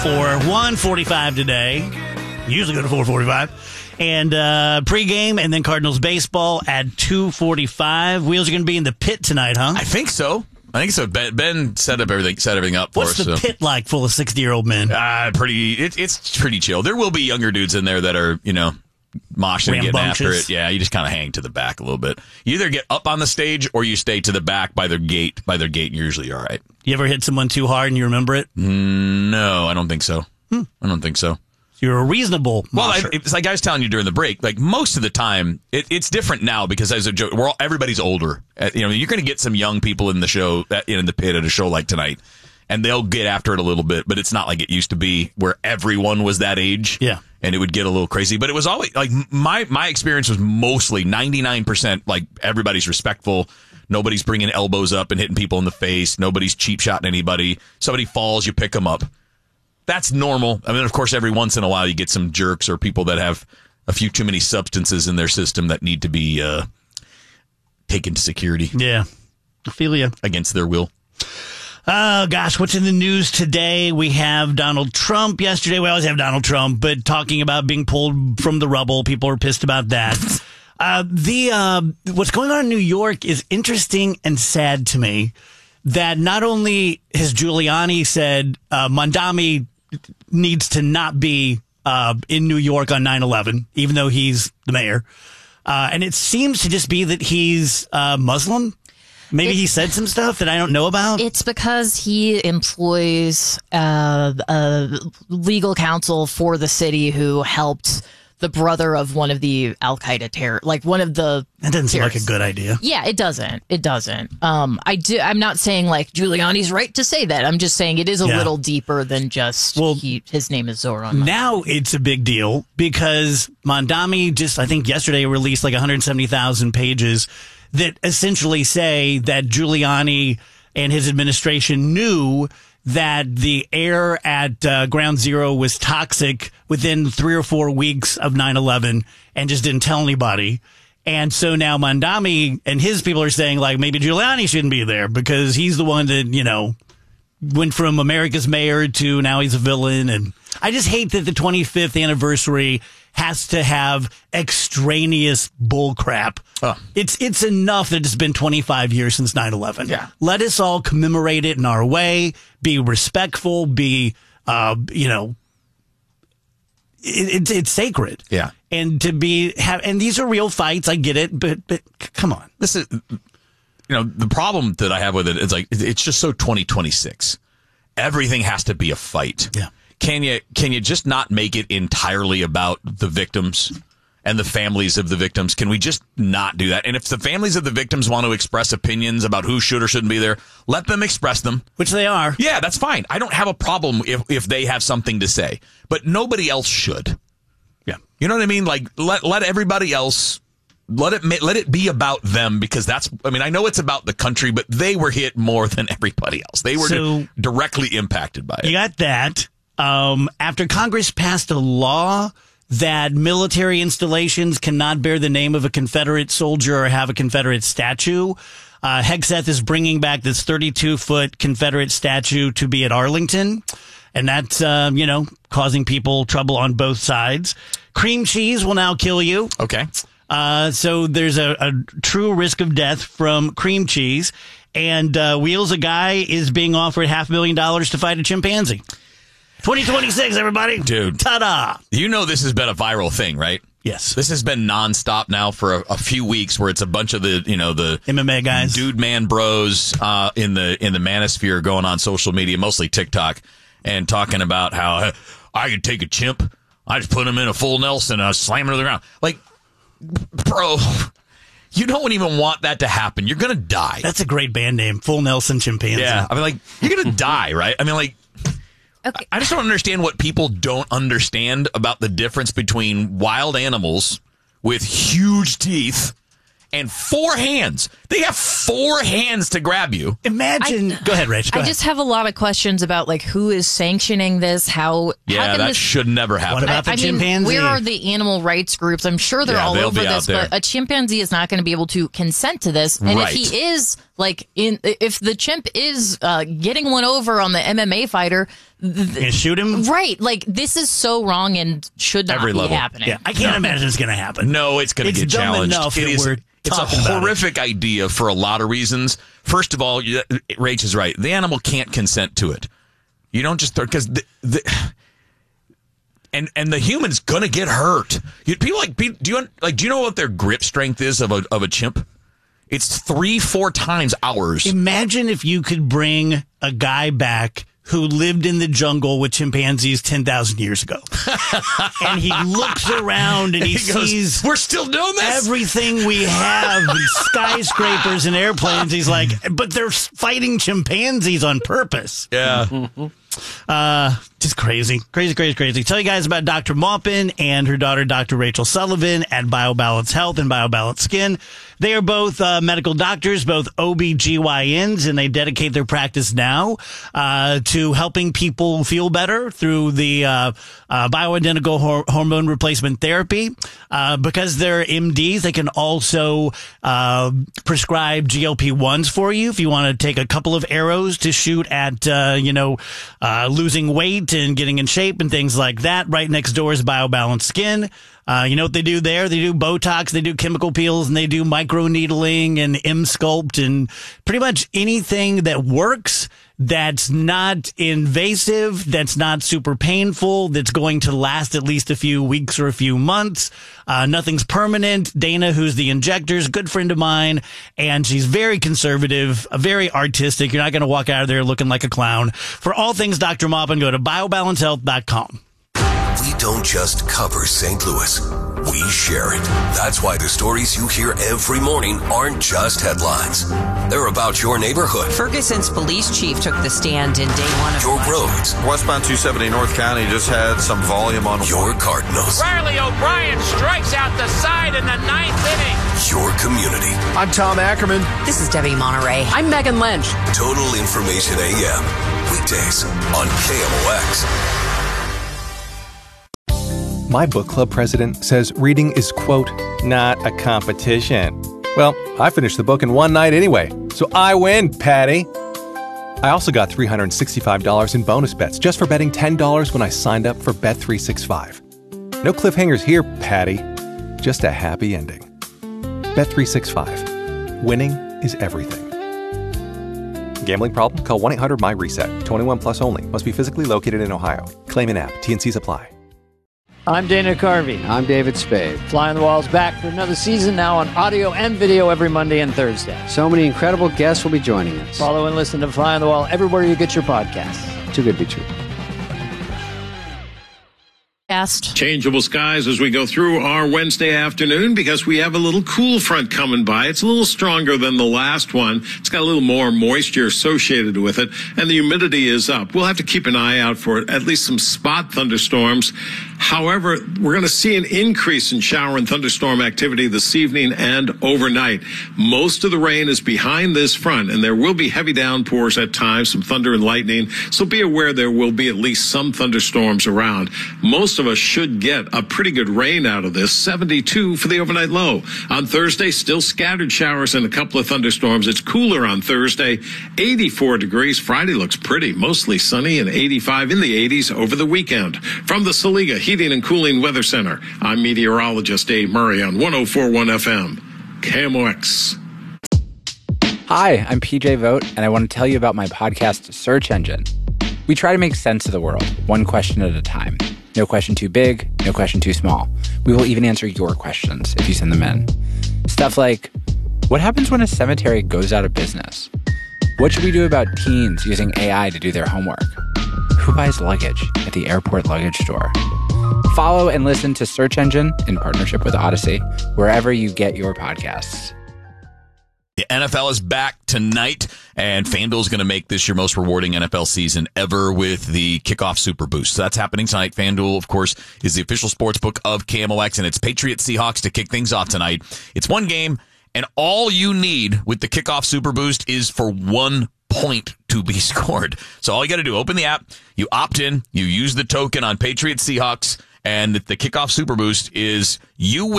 For 1:45 today. Usually go to 4:45. And pregame and then Cardinals baseball at 2:45. Wheels are going to be in the pit tonight, huh? I think so. Ben set everything up for us. What's the pit like full of 60-year-old men? It's pretty chill. There will be younger dudes in there that are, moshing and getting after it. Yeah, you just kind of hang to the back a little bit. You either get up on the stage or you stay to the back by their gate. By their gate, you're usually all right. You ever hit someone too hard and you remember it? No, I don't think so. I don't think so. You're a reasonable mosher. Well, it's like I was telling you during the break. Like most of the time, it's different now because as a joke, everybody's older. You're going to get some young people in the show, in the pit at a show like tonight, and they'll get after it a little bit. But it's not like it used to be where everyone was that age. Yeah, and it would get a little crazy. But it was always like my experience was mostly 99% like everybody's respectful. Nobody's bringing elbows up and hitting people in the face. Nobody's cheap shotting anybody. Somebody falls, you pick them up. That's normal. I mean, of course, every once in a while you get some jerks or people that have a few too many substances in their system that need to be taken to security. Yeah, I feel you. Against their will. Oh, gosh, what's in the news today? We have Donald Trump yesterday. We always have Donald Trump, but talking about being pulled from the rubble. People are pissed about that. What's going on in New York is interesting and sad to me. That not only has Giuliani said Mondami needs to not be in New York on 9/11, even though he's the mayor. And it seems to just be that he's Muslim. Maybe he said some stuff that I don't know about. It's because he employs legal counsel for the city who helped the brother of one of the Al-Qaeda That doesn't seem like a good idea. Yeah, it doesn't. I'm not saying like Giuliani's right to say that. I'm just saying it is a little deeper than just his name is Zoran. Now it's a big deal because Mondami just, I think yesterday, released like 170,000 pages that essentially say that Giuliani and his administration knew that the air at Ground Zero was toxic within 3 or 4 weeks of 9/11 and just didn't tell anybody. And so now Mondami and his people are saying, like, maybe Giuliani shouldn't be there because he's the one that, went from America's mayor to now he's a villain. And I just hate that the 25th anniversary has to have extraneous bull crap. Oh. It's enough that it's been 25 years since 9/11. Yeah. Let us all commemorate it in our way, be respectful, be, it's sacred. Yeah. And and these are real fights. I get it, but come on. This is, the problem that I have with it is like, it's just so 2026. Everything has to be a fight. Yeah. Can you just not make it entirely about the victims and the families of the victims? Can we just not do that? And if the families of the victims want to express opinions about who should or shouldn't be there, let them express them. Which they are. Yeah, that's fine. I don't have a problem if they have something to say. But nobody else should. Yeah. You know what I mean? Like, let everybody else, let it be about them because I know it's about the country, but they were hit more than everybody else. They were directly impacted by it. You got that. After Congress passed a law that military installations cannot bear the name of a Confederate soldier or have a Confederate statue, Hegseth is bringing back this 32-foot Confederate statue to be at Arlington. And that's, causing people trouble on both sides. Cream cheese will now kill you. Okay. So there's a true risk of death from cream cheese. And Wheels, a guy is being offered $500,000 to fight a chimpanzee. 2026, everybody. Dude. Ta-da. This has been a viral thing, right? Yes. This has been nonstop now for a few weeks where it's a bunch of the MMA guys, dude man bros in the manosphere going on social media, mostly TikTok, and talking about how I could take a chimp, I just put him in a full Nelson and I slam him to the ground. Like, bro, you don't even want that to happen. You're going to die. That's a great band name, Full Nelson Chimpanzee. Yeah. I mean, like, you're going to die, right? I mean, like, okay. I just don't understand what people don't understand about the difference between wild animals with huge teeth and 4 hands. They have 4 hands to grab you. Imagine. Go ahead, Rach. Go ahead. Just have a lot of questions about like who is sanctioning this. How can that this should never happen. What about the chimpanzee? Where are the animal rights groups? I'm sure they're all over this, but a chimpanzee is not going to be able to consent to this. And if he is if the chimp is getting one over on the MMA fighter, And shoot him? Right. Like, this is so wrong and should not be happening. Yeah, I can't imagine it's going to happen. No, it's going to get dumb challenged. Enough it's a horrific idea for a lot of reasons. First of all, Rach is right. The animal can't consent to it. You don't just because and the human's going to get hurt. Do you know what their grip strength is of a chimp? It's 3-4 times ours. Imagine if you could bring a guy back who lived in the jungle with chimpanzees 10,000 years ago. And he looks around and he sees... We're still doing this? Everything we have, skyscrapers and airplanes. He's like, but they're fighting chimpanzees on purpose. Yeah. Just crazy. Tell you guys about Dr. Maupin and her daughter, Dr. Rachel Sullivan at BioBalance Health and BioBalance Skin. They are both medical doctors, both OBGYNs, and they dedicate their practice now to helping people feel better through the bioidentical hormone replacement therapy. Because they're MDs, they can also prescribe GLP-1s for you if you want to take a couple of arrows to shoot at, losing weight and getting in shape and things like that. Right next door is BioBalance Skin. You know what they do there? They do Botox, they do chemical peels, and they do microneedling and M-Sculpt and pretty much anything that works that's not invasive, that's not super painful, that's going to last at least a few weeks or a few months. Nothing's permanent. Dana, who's the injector, is a good friend of mine, and she's very conservative, very artistic. You're not going to walk out of there looking like a clown. For all things Dr. Maupin, go to biobalancehealth.com. We don't just cover St. Louis. We share it. That's why the stories you hear every morning aren't just headlines. They're about your neighborhood. Ferguson's police chief took the stand in day one of your roads. Westbound 270 North County just had some volume on your Cardinals. Riley O'Brien strikes out the side in the 9th inning. Your community. I'm Tom Ackerman. This is Debbie Monterey. I'm Megan Lynch. Total Information AM. Weekdays on KMOX. My book club president says reading is, quote, not a competition. Well, I finished the book in one night anyway, so I win, Patty. I also got $365 in bonus bets just for betting $10 when I signed up for Bet365. No cliffhangers here, Patty. Just a happy ending. Bet365. Winning is everything. Gambling problem? Call 1-800-MY-RESET. 21 plus only. Must be physically located in Ohio. Claim in app. T&Cs apply. I'm Dana Carvey. I'm David Spade. Fly on the Wall's back for another season, now on audio and video every Monday and Thursday. So many incredible guests will be joining us. Follow and listen to Fly on the Wall everywhere you get your podcasts. Too good to be true. Changeable skies as we go through our Wednesday afternoon because we have a little cool front coming by. It's a little stronger than the last one. It's got a little more moisture associated with it, and the humidity is up. We'll have to keep an eye out for at least some spot thunderstorms. However, we're going to see an increase in shower and thunderstorm activity this evening and overnight. Most of the rain is behind this front, and there will be heavy downpours at times, some thunder and lightning. So be aware there will be at least some thunderstorms around. Most of us should get a pretty good rain out of this. 72 for the overnight low. On Thursday, still scattered showers and a couple of thunderstorms. It's cooler on Thursday, 84 degrees. Friday looks pretty, mostly sunny, and 85 in the 80s over the weekend. From the Saliga Heating and Cooling Weather Center, I'm meteorologist Dave Murray on 104.1 FM, KMOX. Hi, I'm PJ Vogt, and I want to tell you about my podcast, Search Engine. We try to make sense of the world, one question at a time. No question too big, no question too small. We will even answer your questions if you send them in. Stuff like, what happens when a cemetery goes out of business? What should we do about teens using AI to do their homework? Who buys luggage at the airport luggage store? Follow and listen to Search Engine in partnership with Odyssey, wherever you get your podcasts. The NFL is back tonight, and FanDuel is going to make this your most rewarding NFL season ever with the Kickoff Super Boost. So that's happening tonight. FanDuel, of course, is the official sportsbook of KMOX, and it's Patriots Seahawks to kick things off tonight. It's one game, and all you need with the Kickoff Super Boost is for 1 point to be scored. So all you got to do, open the app, you opt in, you use the token on Patriots Seahawks, and the Kickoff Super Boost is you win.